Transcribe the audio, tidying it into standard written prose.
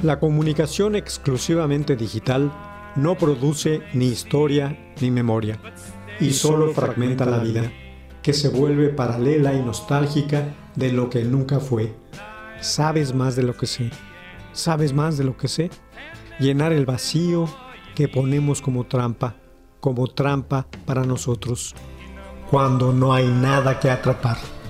La comunicación exclusivamente digital no produce ni historia ni memoria, y solo fragmenta la vida, que se vuelve paralela y nostálgica de lo que nunca fue. ¿Sabes más de lo que sé? ¿Sabes más de lo que sé? Llenar el vacío que ponemos como trampa para nosotros, cuando no hay nada que atrapar.